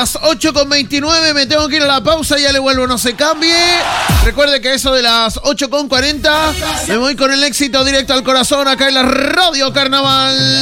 las 8:29, me tengo que ir a la pausa, ya le vuelvo, no se cambie. Recuerde que eso de las 8:40 me voy con el éxito directo al corazón acá en la Radio Carnaval.